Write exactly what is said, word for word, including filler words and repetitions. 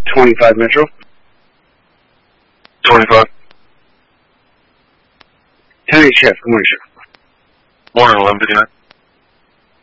twenty-five Metro. twenty-five. ten eight, Chef. Good morning, sir. Morning, eleven fifty-nine.